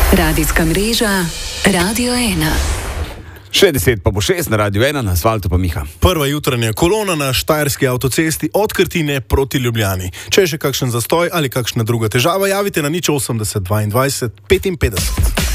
Radijska mreža Radio 1. Še 10 pa bo 6 na Radio 1, na asfaltu pa Miha. Prva jutranja kolona na štajerski avtocesti od Krtine proti Ljubljani. Če je še kakšen zastoj ali kakšna druga težava, javite na 080 22 55.